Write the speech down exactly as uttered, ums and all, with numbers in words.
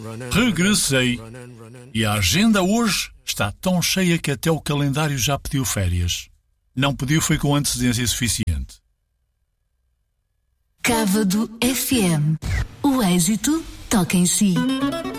Regressei. E a agenda hoje está tão cheia que até o calendário já pediu férias. Não pediu foi com antecedência suficiente. Cávado F M. O êxito toca em si.